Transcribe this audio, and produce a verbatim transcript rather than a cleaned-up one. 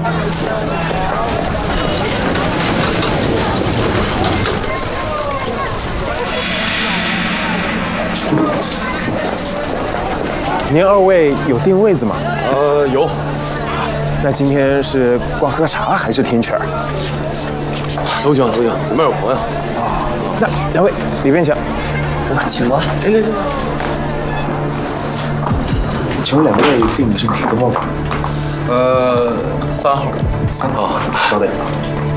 您二位有订位子吗？ 呃，有。 那今天是光喝茶还是听曲儿？ 都行都行，里面有朋友。 啊，那两位里边请。 请吧。 行行行。 请问两位订的是哪个包？ 呃，三号。 三号，稍等。